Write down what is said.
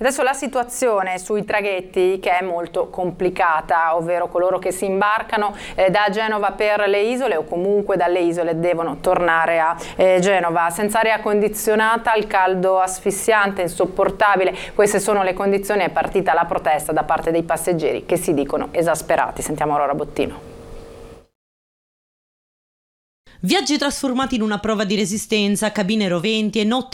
Adesso la situazione sui traghetti che è molto complicata, ovvero coloro che si imbarcano da Genova per le isole o comunque dalle isole devono tornare a Genova. Senza aria condizionata, il caldo asfissiante, insopportabile, queste sono le condizioni. È partita la protesta da parte dei passeggeri che si dicono esasperati. Sentiamo Aurora Bottino. Viaggi trasformati in una prova di resistenza, cabine roventi e notti